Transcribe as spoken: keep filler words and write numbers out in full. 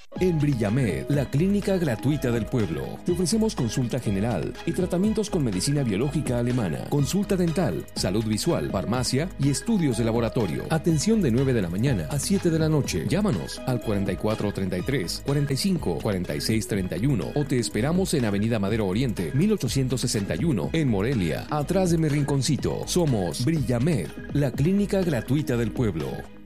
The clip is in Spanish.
En Brillamed, la clínica gratuita del pueblo, te ofrecemos consulta general y tratamientos con medicina biológica alemana, consulta dental, salud visual, farmacia y estudios de laboratorio. Atención de nueve de la mañana a siete de la noche. Llámanos al cuarenta y cuatro treinta y tres, cuarenta y cinco, cuarenta y seis treinta y uno o te esperamos en Avenida Madero Oriente, mil ochocientos sesenta y uno, en Morelia, atrás de mi rinconcito. Somos Brillamed, la clínica gratuita del pueblo.